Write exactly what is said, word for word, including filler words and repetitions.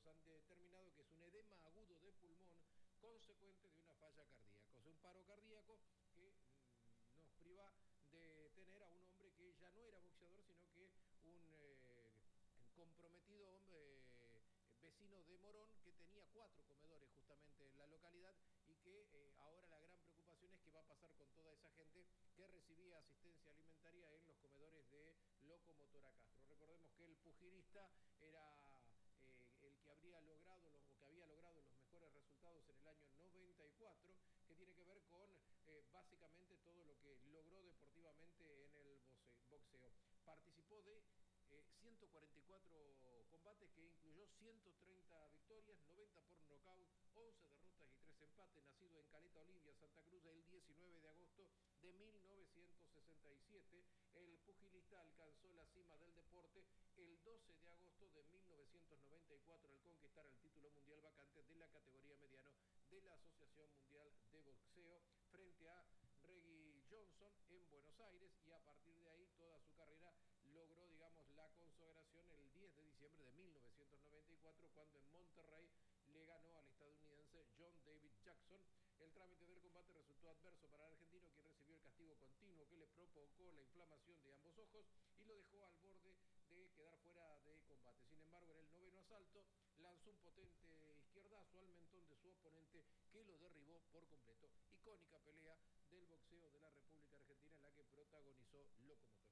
médicos han determinado que es un edema agudo de pulmón consecuente de una falla cardíaca, o sea, un paro cardíaco que mmm, nos priva de tener a un hombre que ya no era boxeador, sino que un eh, comprometido hombre, eh, vecino de Morón, que tenía cuatro comedores justamente en la localidad y que eh, ahora la gran preocupación es qué va a pasar con toda esa gente que recibía asistencia alimentaria en los comedores de Locomotora Castro. Recordemos que el pugilista era eh, el que habría logrado los, o que había logrado los mejores resultados en el año noventa y cuatro, que tiene que ver con eh, básicamente todo lo que logró deportivamente en el boxeo. Participó de Eh, ciento cuarenta y cuatro combates que incluyó ciento treinta victorias, noventa por nocaut, once derrotas y tres empates, nacido en Caleta Olivia, Santa Cruz, el diecinueve de agosto de mil novecientos sesenta y siete. El pugilista alcanzó la cima del deporte el doce de agosto de mil novecientos noventa y cuatro al conquistar el título mundial vacante de la categoría mediano de la Asociación Mundial de Boxeo frente a Reggie Johnson en Buenos Aires, y a partir de ahí toda su carrera logró, digamos, la consagración el diez de diciembre de mil novecientos noventa y cuatro, cuando en Monterrey le ganó al estadounidense John David Jackson. El trámite del combate resultó adverso para el argentino, quien recibió el castigo continuo que le provocó la inflamación de ambos ojos y lo dejó al borde de quedar fuera de combate. Sin embargo, en el noveno asalto lanzó un potente izquierdazo al mentón de su oponente que lo derribó por completo. Icónica pelea del boxeo de la República Argentina en la que protagonizó Locomotora.